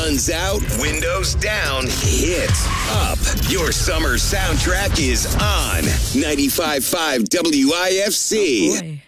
Guns out, windows down, hits up. Your summer soundtrack is on 95.5 WIFC. Boy.